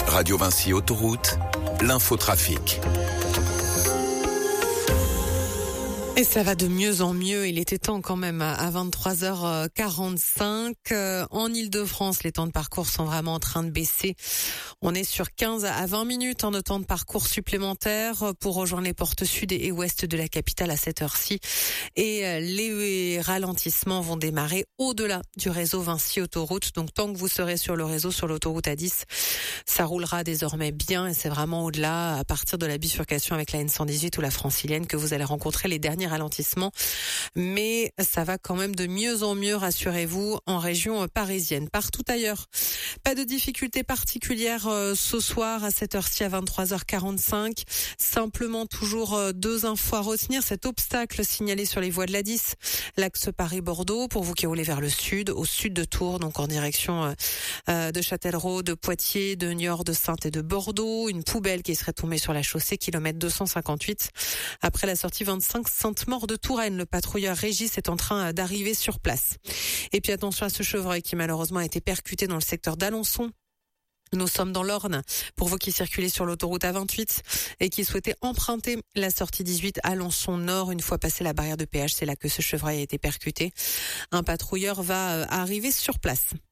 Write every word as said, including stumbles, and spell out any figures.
Radio Vinci Autoroute, l'infotrafic. Et ça va de mieux en mieux. Il était temps quand même à vingt-trois heures quarante-cinq. En Ile-de-France, les temps de parcours sont vraiment en train de baisser. On est sur quinze à vingt minutes en de temps de parcours supplémentaires pour rejoindre les portes sud et ouest de la capitale à cette heure-ci. Et les ralentissements vont démarrer au-delà du réseau Vinci Autoroute. Donc tant que vous serez sur le réseau, sur l'autoroute A dix, ça roulera désormais bien. Et c'est vraiment au-delà, à partir de la bifurcation avec la N cent dix-huit ou la Francilienne, que vous allez rencontrer les derniers ralentissements, mais ça va quand même de mieux en mieux, rassurez-vous, en région parisienne. Partout ailleurs, pas de difficultés particulières euh, ce soir à cette heure-ci à vingt-trois heures quarante-cinq. Simplement toujours euh, deux infos à retenir. Cet obstacle signalé sur les voies de l'A dix, l'axe Paris-Bordeaux, pour vous qui roulez vers le sud, au sud de Tours, donc en direction euh, euh, de Châtellerault, de Poitiers, de Niort, de Saintes et de Bordeaux. Une poubelle qui serait tombée sur la chaussée, kilomètre deux cent cinquante-huit. Après la sortie vingt-cinq Sainte-Maure de Touraine, le patrouilleur Régis est en train d'arriver sur place. Et puis attention à ce chevreuil qui malheureusement a été percuté dans le secteur d'Alençon. Nous sommes dans l'Orne, pour vous qui circulez sur l'autoroute A vingt-huit et qui souhaitez emprunter la sortie dix-huit Alençon Nord. Une fois passé la barrière de péage, c'est là que ce chevreuil a été percuté. Un patrouilleur va arriver sur place.